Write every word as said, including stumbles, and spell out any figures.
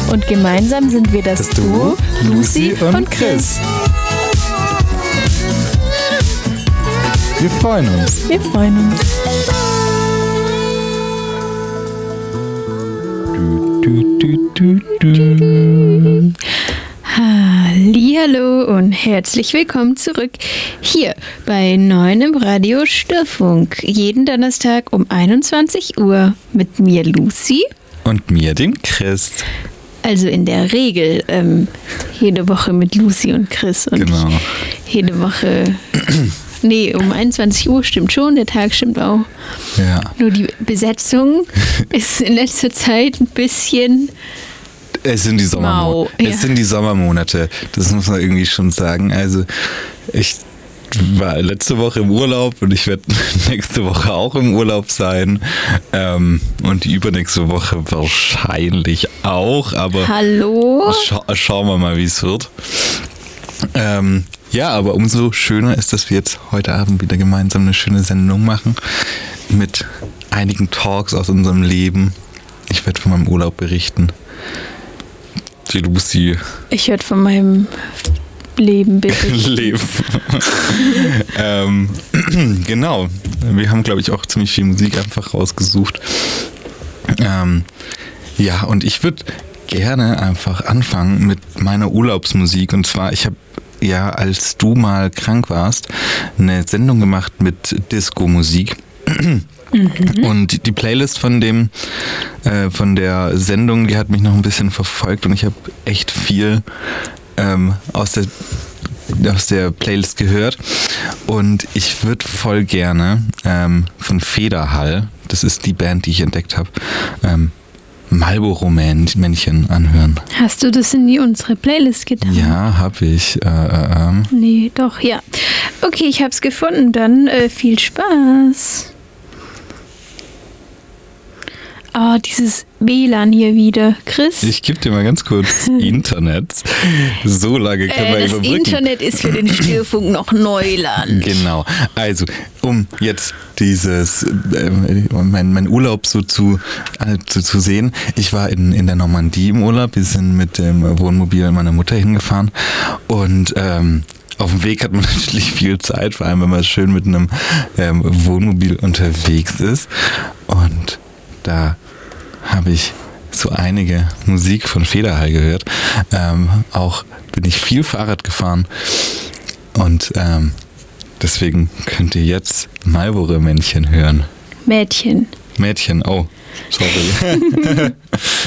Und gemeinsam sind wir das, Das Duo Duo Lucy Lucy und und Chris. Wir freuen uns. Wir freuen uns. Du, du, du, du, du. Hallihallo und herzlich willkommen zurück hier bei Neuen im Radio Störfunk. Jeden Donnerstag um einundzwanzig Uhr mit mir Lucy. Und mir, dem Chris. Also in der Regel ähm, jede Woche mit Lucy und Chris. Und Genau. jede Woche... Nee, um einundzwanzig Uhr stimmt schon, der Tag stimmt auch. Ja. Nur die Besetzung ist in letzter Zeit ein bisschen... Es sind die Sommermonate. Mau, ja. Es sind die Sommermonate. Das muss man irgendwie schon sagen. Also ich war letzte Woche im Urlaub und ich werde nächste Woche auch im Urlaub sein. Ähm, und die übernächste Woche wahrscheinlich auch. Aber Hallo? scha- schauen wir mal, wie es wird. Ähm, ja, aber umso schöner ist, dass wir jetzt heute Abend wieder gemeinsam eine schöne Sendung machen mit einigen Talks aus unserem Leben. Ich werde von meinem Urlaub berichten. Die Lucy Ich werde von meinem Leben berichten. Leben. ähm, genau. Wir haben, glaube ich, auch ziemlich viel Musik einfach rausgesucht. Ähm, ja, und ich würde gerne einfach anfangen mit meiner Urlaubsmusik. Und zwar, ich habe ja, als du mal krank warst, eine Sendung gemacht mit Disco-Musik. Mhm. Und die Playlist von dem, äh, von der Sendung, die hat mich noch ein bisschen verfolgt und ich habe echt viel ähm, aus der aus der Playlist gehört. Und ich würde voll gerne ähm, von Federhall, das ist die Band, die ich entdeckt habe, ähm, Marlboro-Männchen anhören. Hast du das in die unsere Playlist getan? Ja, habe ich. Äh, äh, ähm. Nee, doch, ja. Okay, ich hab's gefunden. Dann äh, viel Spaß. Oh, dieses W L A N hier wieder. Chris? Ich gebe dir mal ganz kurz Internet. So lange können äh, wir das überbrücken. Internet ist für den Störfunk noch Neuland. Genau. Also, um jetzt dieses, äh, mein, mein Urlaub so zu, äh, zu, zu sehen. Ich war in, in der Normandie im Urlaub. Wir sind mit dem Wohnmobil meiner Mutter hingefahren. Und ähm, auf dem Weg hat man natürlich viel Zeit, vor allem wenn man schön mit einem ähm, Wohnmobil unterwegs ist. Und da habe ich so einige Musik von Federhall gehört. Ähm, auch bin ich viel Fahrrad gefahren und ähm, deswegen könnt ihr jetzt Marlboro-Männchen hören. Mädchen. Mädchen, oh, sorry.